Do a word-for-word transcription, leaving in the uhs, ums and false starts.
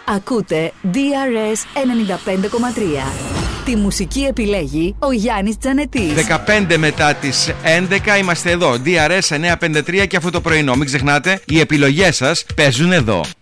Ακούτε ντι αρ ες ενενήντα πέντε κόμμα τρία. Τη μουσική επιλέγει ο Γιάννης Τζανετής. δεκαπέντε μετά τις έντεκα είμαστε εδώ. ντι αρ ες εννιακόσια πενήντα τρία και αυτό το πρωινό. Μην ξεχνάτε, οι επιλογές σας παίζουν εδώ.